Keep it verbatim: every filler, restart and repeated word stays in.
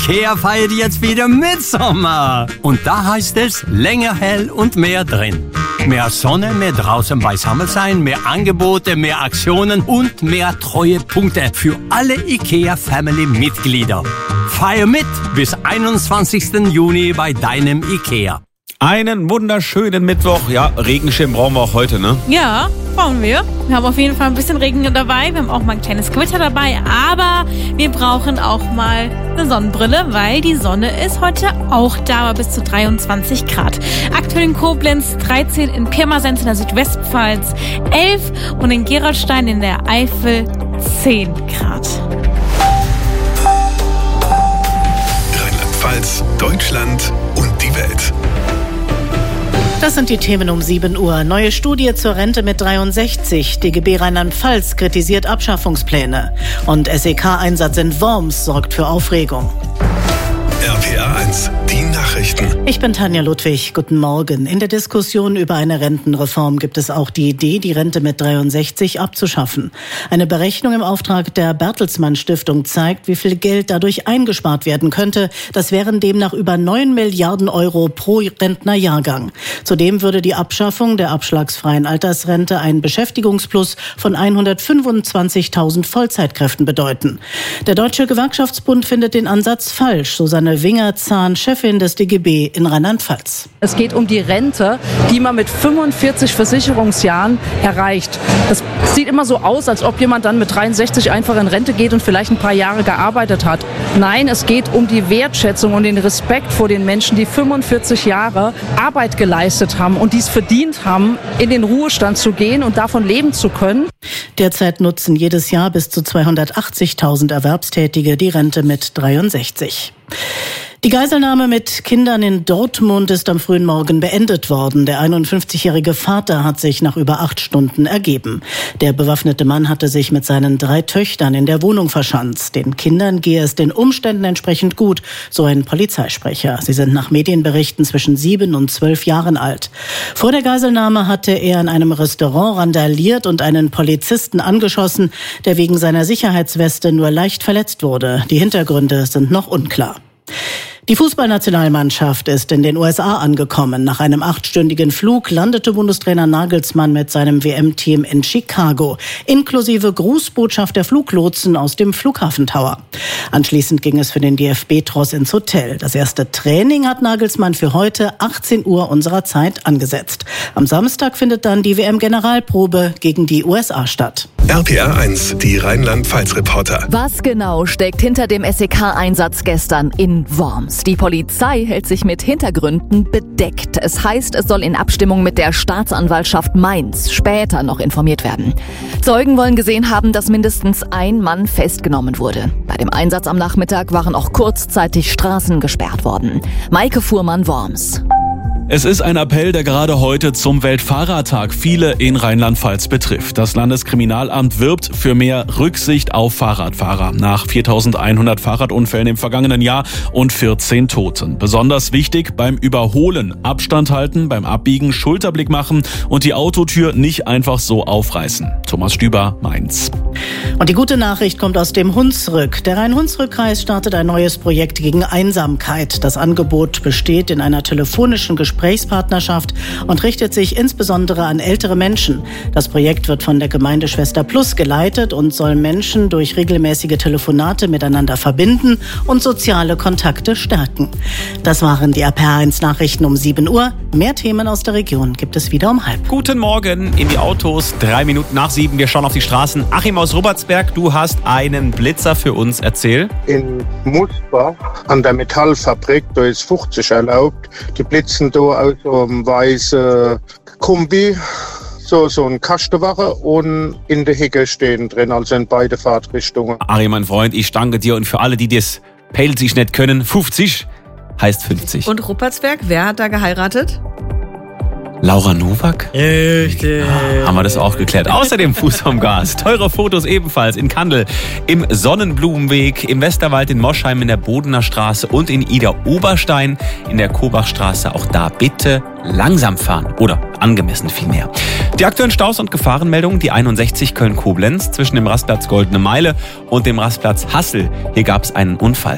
IKEA feiert jetzt wieder Mitsommer. Und da heißt es länger hell und mehr drin. Mehr Sonne, mehr draußen beisammen sein, mehr Angebote, mehr Aktionen und mehr Treuepunkte für alle IKEA-Family-Mitglieder. Feier mit bis einundzwanzigsten Juni bei deinem IKEA. Einen wunderschönen Mittwoch. Ja, Regenschirm brauchen wir auch heute, ne? Ja, brauchen wir. Wir haben auf jeden Fall ein bisschen Regen dabei. Wir haben auch mal ein kleines Gewitter dabei. Aber wir brauchen auch mal eine Sonnenbrille, weil die Sonne ist heute auch da, aber bis zu dreiundzwanzig Grad. Aktuell in Koblenz dreizehn, in Pirmasens in der Südwestpfalz elf und in Gerolstein in der Eifel zehn Grad. Rheinland-Pfalz, Deutschland und die Welt. Das sind die Themen um sieben Uhr. Neue Studie zur Rente mit dreiundsechzig. D G B Rheinland-Pfalz kritisiert Abschaffungspläne. Und S E K-Einsatz in Worms sorgt für Aufregung. R P R eins, die Nachrichten. Ich bin Tanja Ludwig. Guten Morgen. In der Diskussion über eine Rentenreform gibt es auch die Idee, die Rente mit dreiundsechzig abzuschaffen. Eine Berechnung im Auftrag der Bertelsmann Stiftung zeigt, wie viel Geld dadurch eingespart werden könnte. Das wären demnach über neun Milliarden Euro pro Rentnerjahrgang. Zudem würde die Abschaffung der abschlagsfreien Altersrente einen Beschäftigungsplus von hundertfünfundzwanzigtausend Vollzeitkräften bedeuten. Der Deutsche Gewerkschaftsbund findet den Ansatz falsch, Susanne Wingerzahn, Chefin des D G B in Rheinland-Pfalz. Es geht um die Rente, die man mit fünfundvierzig Versicherungsjahren erreicht. Das sieht immer so aus, als ob jemand dann mit dreiundsechzig einfach in Rente geht und vielleicht ein paar Jahre gearbeitet hat. Nein, es geht um die Wertschätzung und den Respekt vor den Menschen, die fünfundvierzig Jahre Arbeit geleistet haben und dies verdient haben, in den Ruhestand zu gehen und davon leben zu können. Derzeit nutzen jedes Jahr bis zu zweihundertachtzigtausend Erwerbstätige die Rente mit dreiundsechzig. Die Geiselnahme mit Kindern in Dortmund ist am frühen Morgen beendet worden. Der einundfünfzigjährige Vater hat sich nach über acht Stunden ergeben. Der bewaffnete Mann hatte sich mit seinen drei Töchtern in der Wohnung verschanzt. Den Kindern gehe es den Umständen entsprechend gut, so ein Polizeisprecher. Sie sind nach Medienberichten zwischen sieben und zwölf Jahren alt. Vor der Geiselnahme hatte er in einem Restaurant randaliert und einen Polizisten angeschossen, der wegen seiner Sicherheitsweste nur leicht verletzt wurde. Die Hintergründe sind noch unklar. Die Fußballnationalmannschaft ist in den U S A angekommen. Nach einem achtstündigen Flug landete Bundestrainer Nagelsmann mit seinem W M-Team in Chicago, inklusive Grußbotschaft der Fluglotsen aus dem Flughafentower. Anschließend ging es für den D F B-Tross ins Hotel. Das erste Training hat Nagelsmann für heute achtzehn Uhr unserer Zeit angesetzt. Am Samstag findet dann die W M-Generalprobe gegen die U S A statt. R P R eins, die Rheinland-Pfalz-Reporter. Was genau steckt hinter dem S E K-Einsatz gestern in Worms? Die Polizei hält sich mit Hintergründen bedeckt. Es heißt, es soll in Abstimmung mit der Staatsanwaltschaft Mainz später noch informiert werden. Zeugen wollen gesehen haben, dass mindestens ein Mann festgenommen wurde. Bei dem Einsatz am Nachmittag waren auch kurzzeitig Straßen gesperrt worden. Maike Fuhrmann, Worms. Es ist ein Appell, der gerade heute zum Weltfahrertag viele in Rheinland-Pfalz betrifft. Das Landeskriminalamt wirbt für mehr Rücksicht auf Fahrradfahrer nach viertausendeinhundert Fahrradunfällen im vergangenen Jahr und vierzehn Toten. Besonders wichtig beim Überholen, Abstand halten, beim Abbiegen, Schulterblick machen und die Autotür nicht einfach so aufreißen. Thomas Stüber, Mainz. Und die gute Nachricht kommt aus dem Hunsrück. Der Rhein-Hunsrück-Kreis startet ein neues Projekt gegen Einsamkeit. Das Angebot besteht in einer telefonischen Gesprächspartnerschaft und richtet sich insbesondere an ältere Menschen. Das Projekt wird von der Gemeinde Schwester Plus geleitet und soll Menschen durch regelmäßige Telefonate miteinander verbinden und soziale Kontakte stärken. Das waren die R P R eins Nachrichten um sieben Uhr. Mehr Themen aus der Region gibt es wieder um halb. Guten Morgen in die Autos, drei Minuten nach sieben. Wir schauen auf die Straßen. Achim aus Rupertsberg, du hast einen Blitzer für uns. Erzähl. In Musbach an der Metallfabrik, da ist fünfzig erlaubt. Die blitzen da aus so einem weißen Kombi, so, so ein Kastenwache und in der Hecke stehen drin, also in beide Fahrtrichtungen. Ari, mein Freund, ich danke dir und für alle, die das Pelzig nicht können, fünfzig heißt fünfzig. Und Ruppertsberg, wer hat da geheiratet? Laura Nowak? Richtig. Ah, haben wir das auch geklärt. Außerdem Fuß vom Gas. Teure Fotos ebenfalls in Kandel, im Sonnenblumenweg, im Westerwald in Moschheim, in der Bodener Straße und in Ida-Oberstein in der Kobachstraße. Auch da bitte langsam fahren oder angemessen vielmehr. Die aktuellen Staus und Gefahrenmeldungen, die einundsechzig Köln-Koblenz zwischen dem Rastplatz Goldene Meile und dem Rastplatz Hassel. Hier gab es einen Unfall.